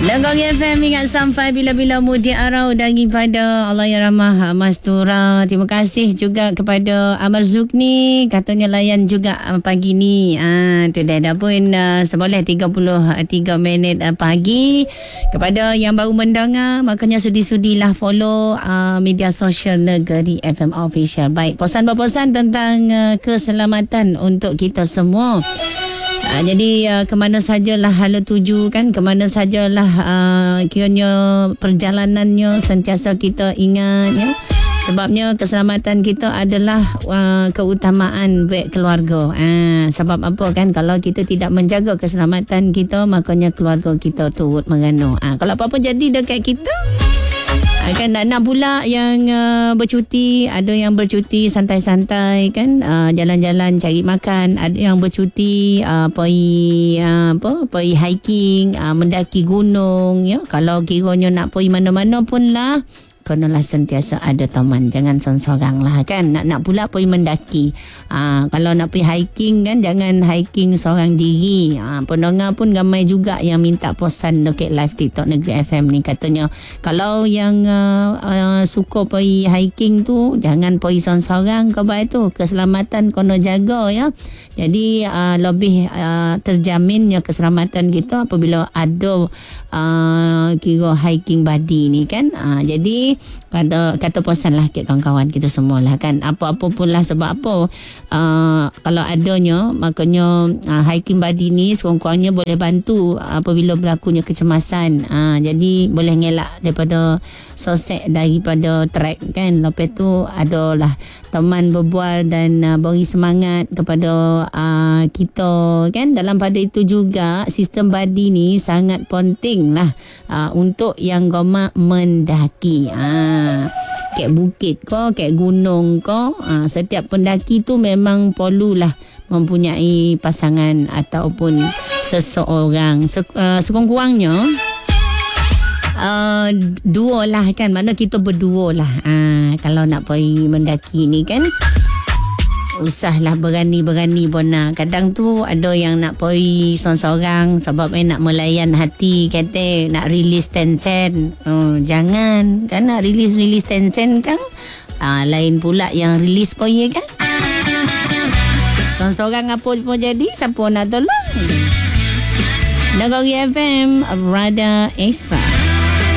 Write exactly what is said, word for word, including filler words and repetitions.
Nagari F M ingat sampai bila-bila mudi arau daripada Allah yang ramah Mastura. Terima kasih juga kepada Amar Zukni, katanya layan juga pagi ni. Ah, tu dah dah pun uh, seboleh tiga puluh tiga minit uh, pagi. Kepada yang baru mendengar, makanya sudi-sudilah follow uh, media sosial Negeri F M Official. Baik, pesan-pesan tentang uh, keselamatan untuk kita semua. Uh, jadi uh, ke mana sajalah hala tuju kan, ke mana sajalah uh, kiranya perjalanannya sentiasa kita ingat ya. Sebabnya keselamatan kita adalah uh, keutamaan buat keluarga. Uh, sebab apa kan, kalau kita tidak menjaga keselamatan kita, makanya keluarga kita turut merana. Uh, kalau apa-apa jadi dekat kita, kan nak, nak pula yang uh, bercuti, ada yang bercuti santai-santai kan, uh, jalan-jalan cari makan, ada yang bercuti uh, pergi uh, apa pergi hiking, uh, mendaki gunung ya. Kalau kiranya nak pergi mana-mana pun lah, kenalah sentiasa ada teman, jangan sorang-sorang lah kan. Nak nak pula pergi mendaki, ha, kalau nak pergi hiking kan, jangan hiking seorang diri. ha, Pendengar pun ramai juga yang minta pesan dekat live TikTok Negeri F M ni, katanya kalau yang uh, uh, suka pergi hiking tu jangan pergi sorang-sorang, kebal tu keselamatan kena jaga ya. Jadi uh, lebih uh, terjaminnya keselamatan kita apabila ada uh, kira hiking buddy ni kan. uh, Jadi kata, kata pesan lah kat kawan-kawan kita semua lah kan. Apa-apa pun lah, sebab apa uh, kalau adanya, makanya uh, hiking buddy ni sekurang-kurangnya boleh bantu apabila berlakunya kecemasan. uh, Jadi boleh ngelak daripada sosek daripada trek kan. Lepas tu adalah teman berbual dan uh, beri semangat kepada uh, kita kan. Dalam pada itu juga sistem buddy ni sangat penting lah uh, untuk yang gemar mendaki. uh, Kek bukit ko, kek gunung ko, ha, setiap pendaki tu memang perlulah mempunyai pasangan ataupun seseorang. Se, uh, sekurang-kurangnya uh, dua lah kan, mana kita berdua lah. Ha, kalau nak pergi mendaki ni kan, usahlah berani-berani bona. Kadang tu ada yang nak pergi seorang-seorang sebab eh nak melayan hati, kata nak release tension. Oh, jangan kan, nak release-release tension kan. Ah, lain pula yang release pergi kan. Seorang-seorang apa pun jadi, siapa nak tolong? Nagari F M, Rada Extra.